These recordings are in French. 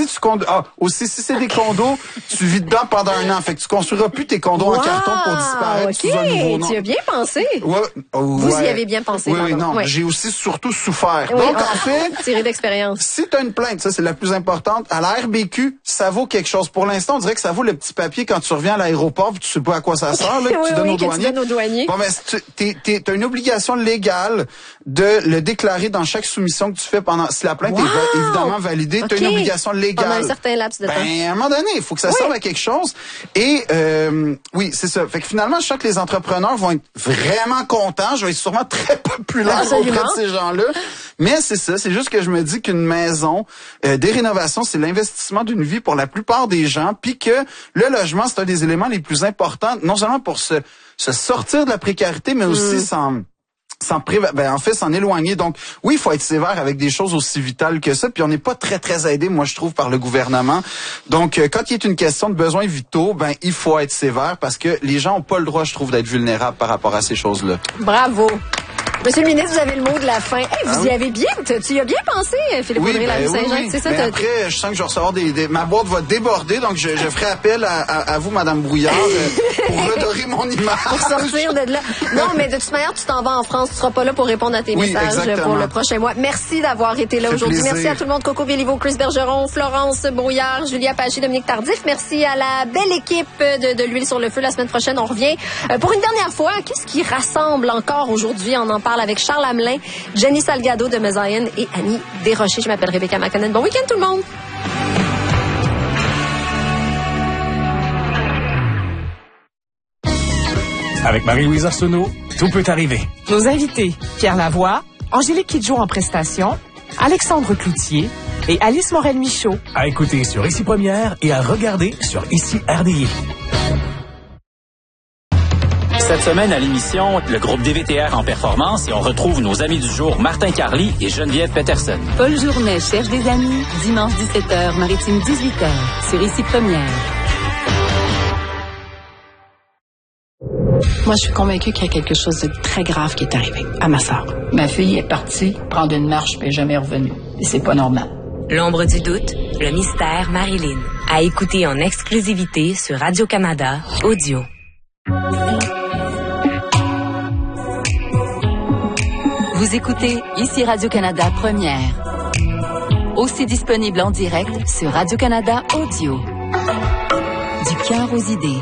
si tu aussi si c'est des condos, tu vis dedans pendant 1 an. Fait que tu construiras plus tes condos en carton pour disparaître sous un nouveau nom. Tu as bien pensé. Vous y avez bien pensé. Oui, non. Ouais. J'ai aussi surtout souffert. Donc, en fait, tiré d'expérience. Si tu as une plainte, ça c'est la plus importante, à la RBQ, ça vaut quelque chose. Pour l'instant, on dirait que ça vaut le petit papier quand tu reviens à l'aéroport, tu sais pas à quoi ça sert, là, que tu donnes aux douaniers. Bon, mais t'as une obligation légale de le déclarer dans chaque soumission que tu fais si la plainte est évidemment validée, t'as une obligation légale. Pendant un certain laps de temps. À un moment donné, il faut que ça serve à quelque chose. Et oui, c'est ça. Fait que finalement, je sens que les entrepreneurs vont être vraiment contents. Je vais être sûrement très populaire auprès de ces gens-là. Mais c'est ça, c'est juste que je me dis qu'une maison, des rénovations, c'est l'investissement d'une vie pour la plupart des gens, puis que le logement, c'est un des éléments les plus importants, non seulement pour se sortir de la précarité, mais aussi s'en éloigner. Donc, oui, il faut être sévère avec des choses aussi vitales que ça. Puis on n'est pas très, très aidé, moi, je trouve, par le gouvernement. Donc, quand il est une question de besoins vitaux, il faut être sévère parce que les gens ont pas le droit, je trouve, d'être vulnérables par rapport à ces choses-là. Bravo. Monsieur le ministre, vous avez le mot de la fin. Vous y avez bien, tu y as bien pensé, Philippe Audrey, la Saint-Jean. C'est ça, mais après, je sens que je vais recevoir ma boîte va déborder, donc je ferai appel à vous, Madame Brouillard, pour redorer mon image. Pour sortir de là. Non, mais de toute manière, tu t'en vas en France, tu seras pas là pour répondre à tes messages pour le prochain mois. Merci d'avoir été là aujourd'hui. Merci à tout le monde, Coco Béliveau, Chris Bergeron, Florence Brouillard, Julia Pagé, Dominique Tardif. Merci à la belle équipe de l'huile sur le feu. La semaine prochaine, on revient pour une dernière fois. Qu'est-ce qui rassemble encore aujourd'hui? On en parle avec Charles Hamelin, Jenny Salgado de Mesaïen et Annie Desrochers. Je m'appelle Rebecca McConnell. Bon week-end tout le monde! Avec Marie-Louise Arsenault, tout peut arriver. Nos invités, Pierre Lavoie, Angélique Kidjo en prestation, Alexandre Cloutier et Alice Morel-Michaud. À écouter sur Ici Première et à regarder sur Ici RDI. Cette semaine à l'émission, le groupe DVTR en performance et on retrouve nos amis du jour Martin Carly et Geneviève Peterson. Paul Journet cherche des amis, dimanche 17h, Maritime 18h, sur Ici Première. Moi, je suis convaincue qu'il y a quelque chose de très grave qui est arrivé à ma sœur. Ma fille est partie prendre une marche mais jamais revenue. Et c'est pas normal. L'ombre du doute, le mystère Marilyn. À écouter en exclusivité sur Radio-Canada Audio. Vous écoutez Ici Radio-Canada Première. Aussi disponible en direct sur Radio-Canada Audio. Du cœur aux idées.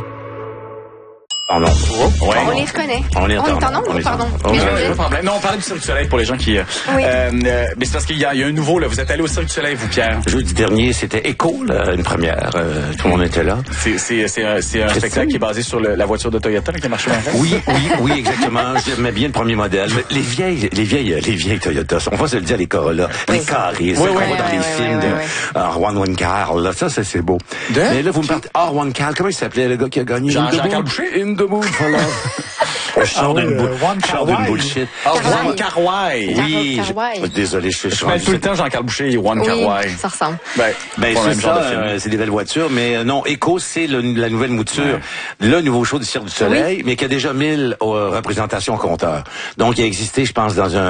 Pardon. Ouais. On les reconnaît. On est en nombre, pardon. Non, on parlait du Cirque du Soleil pour les gens qui... Oui. Mais c'est parce qu'il y a un nouveau, là. Vous êtes allé au Cirque du Soleil, vous, Pierre. Jeudi dernier, c'était Echo, là, une première. Tout le monde était là. C'est un spectacle qui est basé sur la voiture de Toyota, là, qui a marché en fait. Oui, exactement. J'aimais bien le premier modèle. Les vieilles Toyota, on va se le dire, les Corolla, les carrés, ça qu'on voit dans les films de Juan Carl, là. Ça, c'est beau. Mais là, vous me parlez... Juan Carl, comment il s'appelait, le gars qui a gagné? Jean-Carl Boucher. In the mood for love. Je sors d'une bullshit. Juan Carway. Oui. Désolé, je mets tout le temps Jean-Carl Boucher et Juan Carway. Ça ressemble. C'est ça, c'est des belles voitures. Mais non, Echo, c'est la nouvelle mouture. Le nouveau show du Cirque du Soleil, mais qui a déjà 1000 représentations compteurs. Donc, il a existé, je pense, dans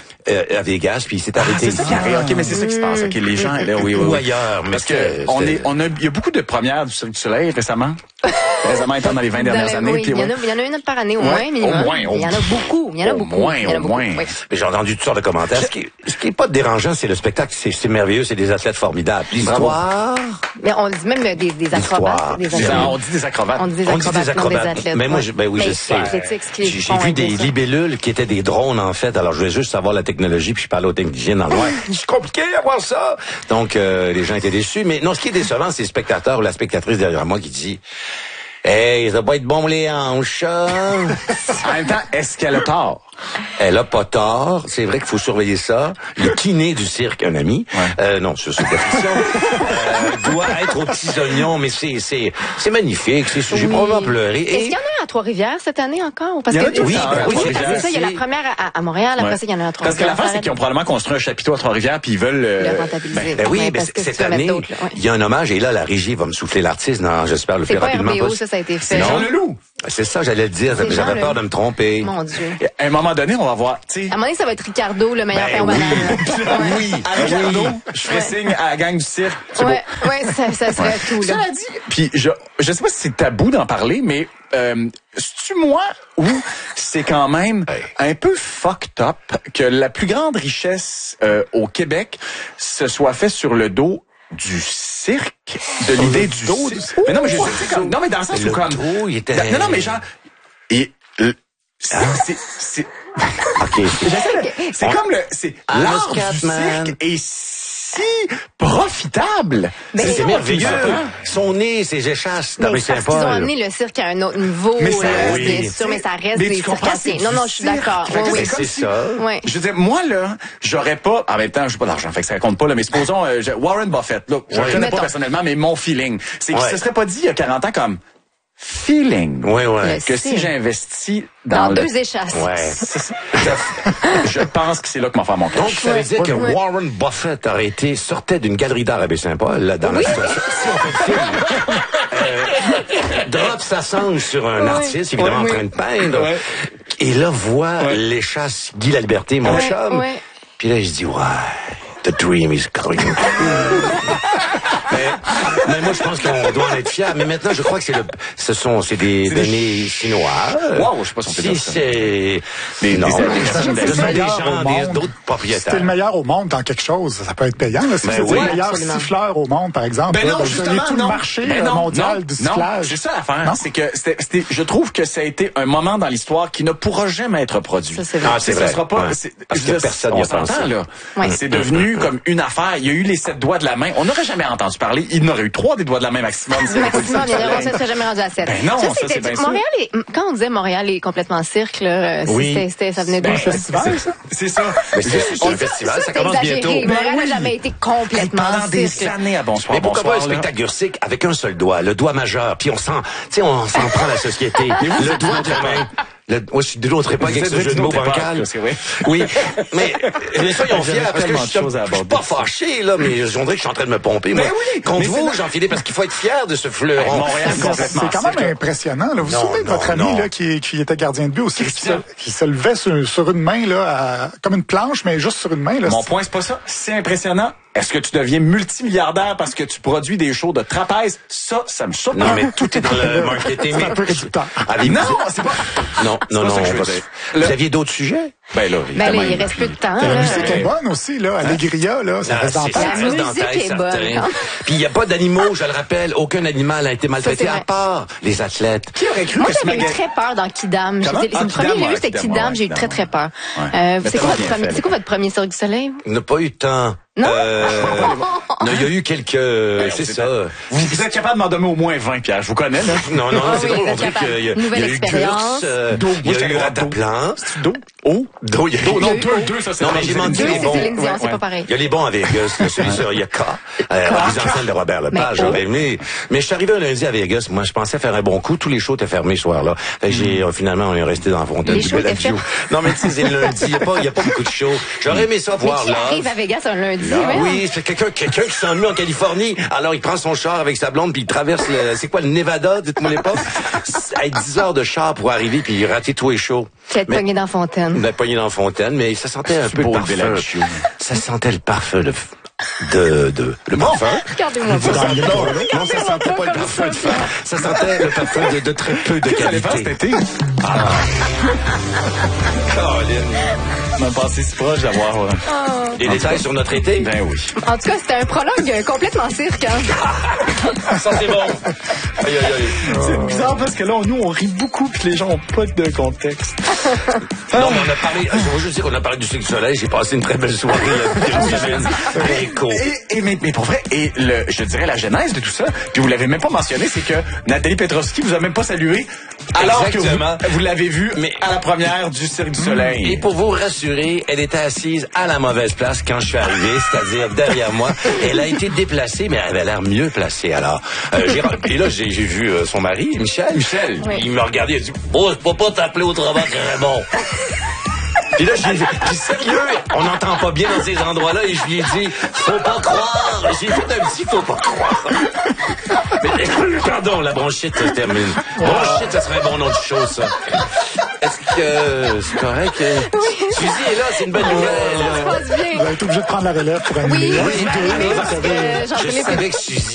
à Vegas, puis il s'est arrêté. OK, mais c'est ça qui se passe. OK, les gens, là, oui. Ou ailleurs. Parce que il y a beaucoup de premières du Cirque du Soleil récemment. Récemment étant dans les 20 dernières années. Oui, il y en a une par année, au moins, minimum. Il y en a beaucoup. Au moins. Mais j'ai entendu toutes sortes de commentaires. Ce qui est pas dérangeant, c'est le spectacle. C'est merveilleux, c'est des athlètes formidables. L'histoire. Mais on dit même des acrobates. On dit des acrobates. On dit des acrobates. Mais moi, je sais. J'ai vu des libellules qui étaient des drones, en fait. Alors, je voulais juste savoir la technologie, puis je parlais aux techniciens dans le loin. C'est compliqué à voir ça. Donc, les gens étaient déçus. Mais non, ce qui est décevant, c'est le spectateur ou la spectatrice derrière moi qui dit... Hey, ça doit pas être bon les hanches. En même temps, est-ce qu'elle a tort? Elle a pas tort. C'est vrai qu'il faut surveiller ça. Le kiné du cirque, un ami. Non, c'est de fiction. Doit être aux petits oignons, mais c'est magnifique. J'ai probablement pleuré. Est-ce qu'il y en a à Trois-Rivières cette année encore? Parce que oui, c'est ça. Il y a la première à Montréal. Après ça, il y en a à Trois-Rivières. Parce que l'affaire, c'est qu'ils ont probablement construit un chapiteau à Trois-Rivières, puis ils veulent le rentabiliser. Oui, mais cette année, il y a un hommage et là, la régie va me souffler l'artiste. Non, j'espère le faire rapidement. C'est pas RBO, ça a été fait. Jean Leloup. C'est ça, j'allais le dire. J'avais peur de me tromper. Mon Dieu. À un moment donné, on va voir, tu sais. À un moment donné, ça va être Ricardo, le meilleur pain aux bananes. Oui. À Ricardo, je ferais signe à la gang du cirque. Ouais, ça serait tout, là. Cela dit, puis je sais pas si c'est tabou d'en parler, mais c'est-tu moi ou c'est quand même un peu fucked up que la plus grande richesse au Québec se soit fait sur le dos du cirque, de l'idée du dos. Mais non, mais je sais comme, non, mais dans le sens où comme, il était... non, mais genre, et c'est OK. C'est comme c'est l'art du cirque est si profitable. C'est merveilleux. Son nez, ses échasses dans Saint-Paul. Ils ont amené le cirque à un autre niveau, bien sûr, mais ça reste des circassiens. Non, je suis d'accord. Oui, c'est ça. Ouais. Je veux dire, moi, là, j'aurais pas, en même temps, j'ai pas d'argent, fait que ça compte pas, là, mais supposons, Warren Buffett, là, je le connais pas personnellement, mais mon feeling, c'est qu'il se serait pas dit il y a 40 ans comme, feeling. Que si j'investis dans deux échasses. Je pense que c'est là que m'en faire mon cash. Donc, ça veut dire que Warren Buffett sortait d'une galerie d'art à Baie-Saint-Paul, là, dans la situation. Si on fait le film, drop sa sangle sur un artiste, évidemment, en train de peindre, et là, voit l'échasse Guy Laliberté, mon chum. Puis là, je dis, the dream is coming true. Mais moi, je pense qu'on doit en être fiers. Mais maintenant, je crois que c'est des données chinois. Wow, je sais pas si on peut dire ça. C'est des gens, d'autres propriétaires. Si t'es le meilleur au monde dans quelque chose, ça peut être payant. Là. Si c'est le meilleur siffleur au monde, par exemple, vous avez tout le marché mondial du sifflage. C'est ça l'affaire. C'est que je trouve que ça a été un moment dans l'histoire qui ne pourra jamais être produit. Ça, c'est vrai. C'est vrai. Ça sera pas. Parce que personne n'y a pensé. C'est devenu comme une affaire. Il y a eu les 7 doigts de la main. On n'aurait jamais entendu parler. Il n'aurait eu 3 des doigts de la main maximum. Maximum, on ne serait jamais rendu à 7. Ben non, ça c'est bien sûr. Montréal quand on disait Montréal est complètement cirque, là, ça venait d'où? C'est ça. C'est un festival, ça commence bientôt. Montréal n'a jamais été complètement pendant des années à Bonsoir. Mais pourquoi pas un spectacle du cirque avec un seul doigt, le doigt majeur, puis on s'en prend la société. Le doigt de la main. Moi, je dénoncerai pas quelque chose de jeu de mots bancal. Oui, mais soyons fiers, parce que je suis pas fâché, là, mais on dirait que je suis en train de me pomper. Moi, contre vous, Jean-Philippe, parce qu'il faut être fier de ce fleuron. C'est quand même impressionnant. Là. Vous vous souvenez de votre ami là, qui était gardien de but aussi, qui se levait sur une main, là, comme une planche, mais juste sur une main. Là. Mon point, c'est pas ça. C'est impressionnant. Est-ce que tu deviens multimilliardaire parce que tu produis des shows de trapèze? Ça me surprend. Non, mais tout est dans le marketing. C'est un peu réducteur. Non, c'est pas... Non. Vous aviez d'autres sujets? Ben là, il reste plus de temps. La musique est bonne aussi, là. Allegria, là, ça reste dans la tête. La musique est bonne. Puis il n'y a pas d'animaux, je le rappelle. Aucun animal a été maltraité à part les athlètes. Qui aurait cru Moi, que j'avais eu très peur dans Kidam. Le premier que j'ai vu, c'était Kidam. J'ai eu très, très peur. C'est quoi votre premier Cirque du Soleil? On n'a pas eu de temps. Non? Il y a eu quelques... C'est ça. Vous êtes capable de m'en donner au moins 20, Pierre. Je vous connais, là. Non, c'est pas on dirait qu'il y a eu Gurs, il y a eu Rataplan. Non, deux, ça c'est... Non, mais j'ai manqué les bons. C'est pas pareil. Il y a les bons à Vegas, celui sur il y a K, mise en scène de Robert Lepage. Mais je suis arrivé un lundi à Vegas. Moi, je pensais faire un bon coup. Tous les shows étaient fermés ce soir-là. Finalement, on est resté dans la fontaine du Bellagio. Non, mais tu sais, c'est le lundi. Il y a pas beaucoup de shows. J'aurais aimé ça voir là. Qui arrive à Vegas un lundi? Oui, c'est quelqu'un qui s'ennuie en Californie. Alors, il prend son char avec sa blonde puis il traverse le Nevada, dites-moi l'époque. 10 heures de char pour arriver puis il ratait tous les shows. Être pogné dans la fontaine. Pogné dans la fontaine, mais ça sentait un peu le parfum. Ça sentait le parfum le parfum. Regardez-moi Non, ça sentait pas le parfum de fer. Ça sentait le parfum de très peu de qualité. Cet été? On m'a passé si proche d'avoir... Des détails sur notre été? Ben oui. En tout cas, c'était un prologue complètement cirque. Ça, c'est bon. Aïe. C'est bizarre parce que là, nous, on rit beaucoup puis les gens ont pas de contexte. Non, mais on a parlé... Je veux juste dire qu'on a parlé du Cirque du Soleil. J'ai passé une très belle soirée là. Mais pour vrai, je dirais la genèse de tout ça, puis vous l'avez même pas mentionné, c'est que Nathalie Petrovski vous a même pas salué alors que vous l'avez vue à la première du Cirque du Soleil. Et pour vous rassurer, elle était assise à la mauvaise place quand je suis arrivé, c'est-à-dire derrière moi. Elle a été déplacée, mais elle avait l'air mieux placée. Alors, et là, j'ai vu son mari, Michel. Oui. Il me regardait, il a dit « Bon, je peux pas t'appeler autrement que Raymond. » Puis là, j'ai dit, sérieux, on n'entend pas bien dans ces endroits-là, et je lui ai dit, faut pas croire. J'ai fait un petit faut pas croire. Mais Pardon, la bronchite se termine. Bronchite, ça serait un bon nom de show, ça. Est-ce que c'est correct? Oui. Suzy est là, c'est une bonne nouvelle. Ça se passe bien. Vous allez être obligé de prendre la relève pour animer. Oui, je savais que Suzy